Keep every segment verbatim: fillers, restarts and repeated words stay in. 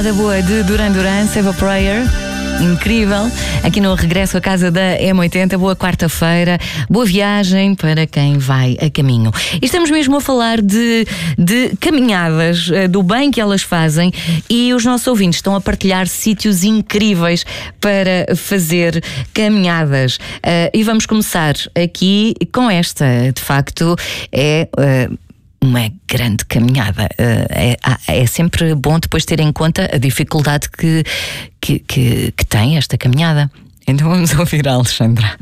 balada boa de Duran Duran, Save a Prayer. Incrível, aqui no regresso à casa da M oitenta. Boa quarta-feira, boa viagem para quem vai a caminho. E estamos mesmo a falar de, de caminhadas, do bem que elas fazem, e os nossos ouvintes estão a partilhar sítios incríveis para fazer caminhadas. Uh, e vamos começar aqui com esta, de facto, é... Uh, uma grande caminhada. É, é sempre bom depois ter em conta a dificuldade que, que, que, que tem esta caminhada. Então vamos ouvir a Alexandra.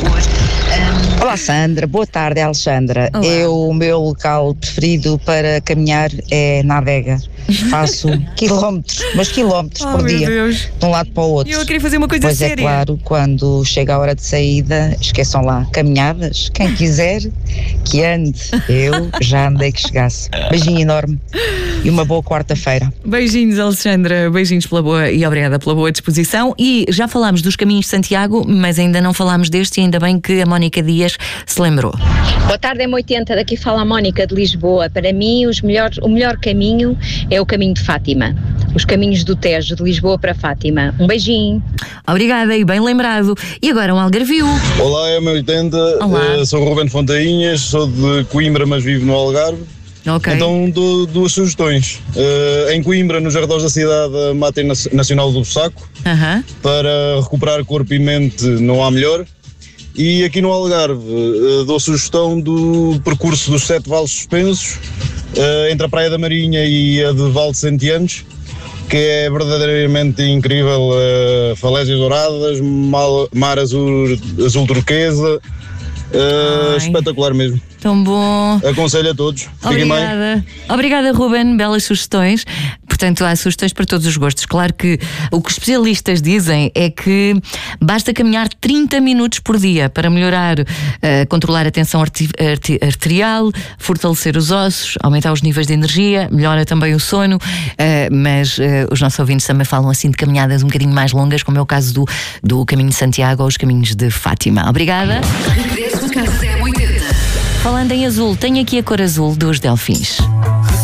Olá Sandra, boa tarde, é a Alexandra. Olá. Eu, o meu local preferido para caminhar é na adega. Faço quilómetros, mas quilómetros Oh, por meu dia, Deus. de um lado para o outro. E eu queria fazer uma coisa Pois séria. é claro, quando chega a hora de saída, esqueçam lá, caminhadas, quem quiser que ande, eu já andei que chegasse. Beijinho enorme e uma boa quarta-feira. Beijinhos, Alexandra, beijinhos pela boa e obrigada pela boa disposição. E já falámos dos caminhos de Santiago, mas ainda não falámos deste, e ainda bem que a Mónica Dias se lembrou. Boa tarde, M oitenta, daqui fala a Mónica de Lisboa. Para mim, os melhores, o melhor caminho é o caminho de Fátima. Os caminhos do Tejo, de Lisboa para Fátima. Um beijinho. Obrigada e bem lembrado. E agora um algarvio. Olá, é M oitenta, Olá. uh, sou o Ruben Fontainhas, sou de Coimbra, mas vivo no Algarve. Ok. Então dou duas sugestões. Uh, em Coimbra, nos arredores da cidade, a Mata Nacional do Saco, Aham. para recuperar corpo e mente não há melhor. E aqui no Algarve, uh, dou sugestão do percurso dos Sete Vales Suspensos, uh, entre a Praia da Marinha e a de Val de Santianos, que é verdadeiramente incrível. Uh, falésias douradas, mal, mar azul, azul turquesa, uh, espetacular mesmo. Tão bom. Aconselho a todos. Fiquem bem. Obrigada. Obrigada, Ruben. Belas sugestões. Portanto, há sugestões para todos os gostos. Claro que o que os especialistas dizem é que basta caminhar trinta minutos por dia para melhorar, uh, controlar a tensão arti- arti- arterial, fortalecer os ossos, aumentar os níveis de energia, melhora também o sono. Uh, mas uh, os nossos ouvintes também falam assim de caminhadas um bocadinho mais longas, como é o caso do, do Caminho de Santiago ou os Caminhos de Fátima. Obrigada. Regresso à casa da M oitenta. Falando em azul, tenho aqui a cor azul dos Delfins.